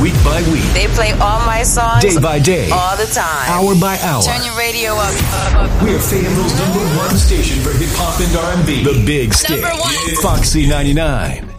week by week. They play all my songs. Day by day. All the time. Hour by hour. Turn your radio up. We're Fayetteville's #1 station for hip-hop and R&B. The Big Stick. Number 1. Foxy 99.